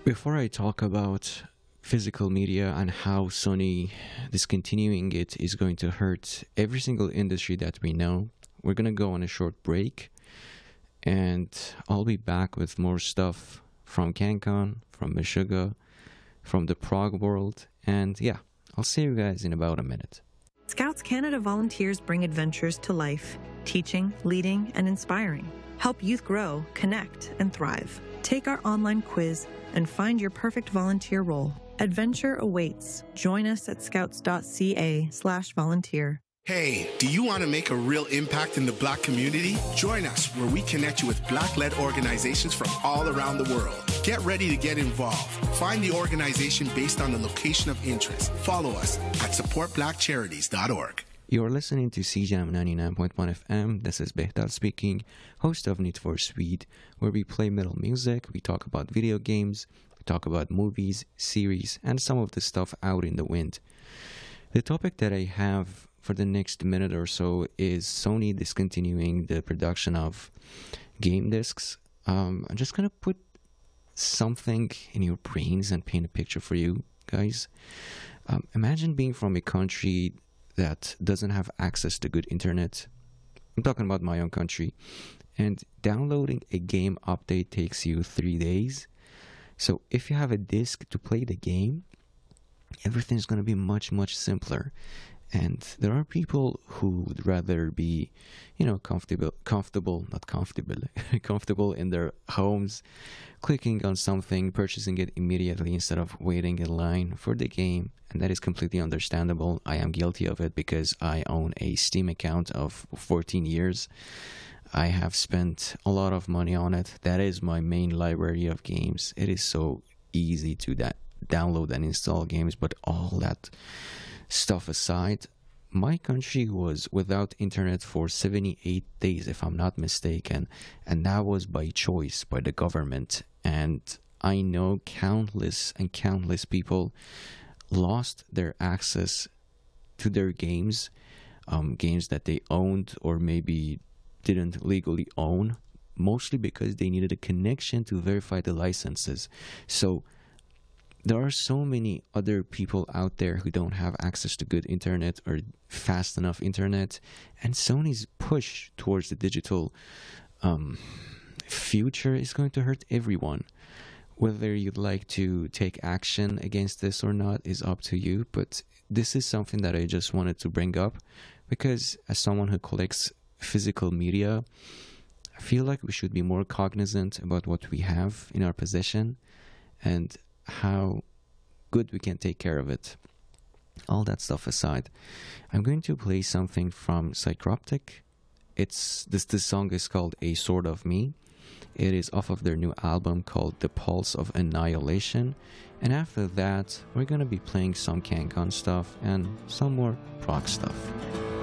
Before I talk about physical media and how Sony discontinuing it is going to hurt every single industry that we know, we're going to go on a short break and I'll be back with more stuff from CanCon, from Meshuggah, from the Prague world, and yeah, I'll see you guys in about a minute. Scouts Canada volunteers bring adventures to life, teaching, leading, and inspiring. Help youth grow, connect, and thrive. Take our online quiz and find your perfect volunteer role. Adventure awaits. Join us at scouts.ca/volunteer. Hey, do you want to make a real impact in the Black community? Join us where we connect you with Black-led organizations from all around the world. Get ready to get involved. Find the organization based on the location of interest. Follow us at supportblackcharities.org. You're listening to CJAM 99.1 FM. This is Behtal speaking, host of Need for Speed, where we play metal music, we talk about video games, we talk about movies, series, and some of the stuff out in the wind. The topic that I have for the next minute or so is Sony discontinuing the production of game discs. I'm just going to put something in your brains and paint a picture for you guys. Imagine being from a country that doesn't have access to good internet. I'm talking about my own country. And downloading a game update takes you 3 days. So if you have a disc to play the game, everything's going to be much, much simpler. And there are people who would rather be, comfortable in their homes, clicking on something, purchasing it immediately instead of waiting in line for the game. And that is completely understandable. I am guilty of it because I own a Steam account of 14 years. I have spent a lot of money on it. That is my main library of games. It is so easy to download and install games, but all that stuff aside, my country was without internet for 78 days, if I'm not mistaken, and that was by choice, by the government. And I know countless and countless people lost their access to their games, games that they owned or maybe didn't legally own, mostly because they needed a connection to verify the licenses. So there are so many other people out there who don't have access to good internet or fast enough internet, and Sony's push towards the digital future is going to hurt everyone. Whether you'd like to take action against this or not is up to you, but this is something that I just wanted to bring up because as someone who collects physical media, I feel like we should be more cognizant about what we have in our possession and how good we can take care of it. All that stuff aside, I'm going to play something from Psychroptic. This song is called A Sword of Me. It is off of their new album called The Pulse of Annihilation. And after that, we're gonna be playing some CanCon stuff and some more rock stuff.